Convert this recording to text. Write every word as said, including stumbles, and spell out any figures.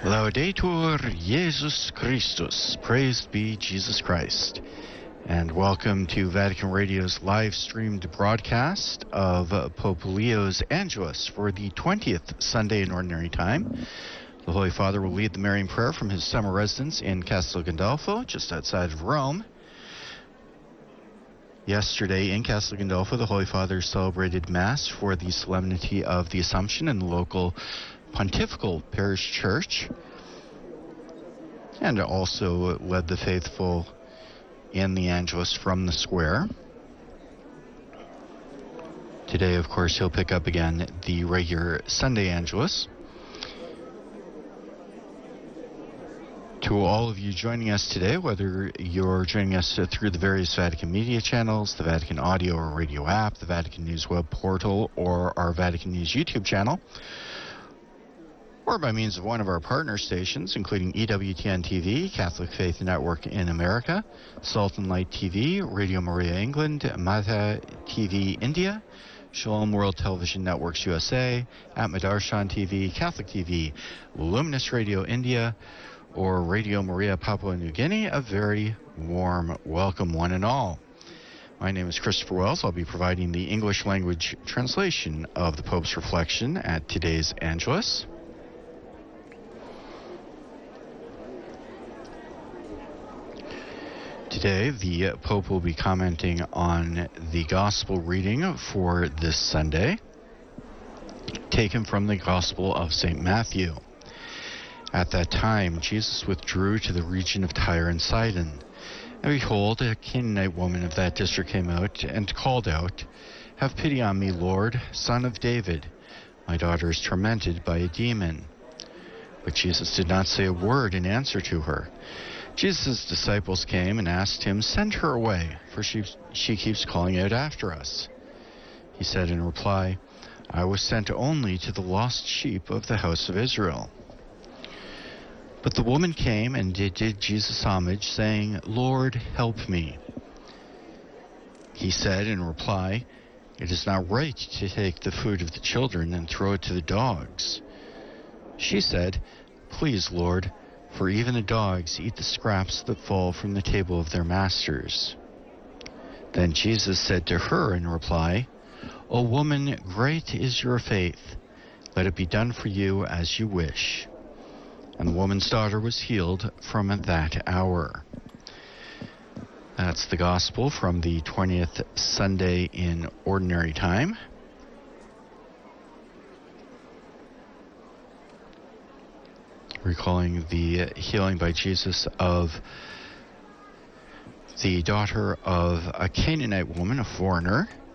Laudetur Jesus Christus. Praised be Jesus Christ. And welcome to Vatican Radio's live-streamed broadcast of Pope Leo's Angelus for the twentieth Sunday in Ordinary Time. The Holy Father will lead the Marian prayer from his summer residence in Castel Gandolfo, just outside of Rome. Yesterday in Castel Gandolfo, the Holy Father celebrated Mass for the Solemnity of the Assumption in the local Pontifical Parish Church, and also led the faithful in the Angelus from the square. Today, of course, he'll pick up again the regular Sunday Angelus. To all of you joining us today, whether you're joining us through the various Vatican media channels, the Vatican audio or radio app, the Vatican News web portal, or our Vatican News YouTube channel, or by means of one of our partner stations, including E W T N T V, Catholic Faith Network in America, Salt and Light T V, Radio Maria England, Mata T V India, Shalom World Television Networks U S A, at Madarshan T V, Catholic T V, Luminous Radio India, or Radio Maria Papua New Guinea, a very warm welcome, one and all. My name is Christopher Wells. I'll be providing the English language translation of the Pope's reflection at today's Angelus. Today, the Pope will be commenting on the Gospel reading for this Sunday, taken from the Gospel of Saint Matthew. At that time, Jesus withdrew to the region of Tyre and Sidon. And behold, a Canaanite woman of that district came out and called out, "Have pity on me, Lord, Son of David. My daughter is tormented by a demon." But Jesus did not say a word in answer to her. Jesus' disciples came and asked him, "Send her away, for she, she keeps calling out after us." He said in reply, "I was sent only to the lost sheep of the house of Israel." But the woman came and did, did Jesus homage, saying, "Lord, help me." He said in reply, "It is not right to take the food of the children and throw it to the dogs." She said, "Please, Lord, for even the dogs eat the scraps that fall from the table of their masters." Then Jesus said to her in reply, "O woman, great is your faith. Let it be done for you as you wish." And the woman's daughter was healed from that hour. That's the Gospel from the twentieth Sunday in Ordinary Time. Recalling the healing by Jesus of the daughter of a Canaanite woman, a foreigner,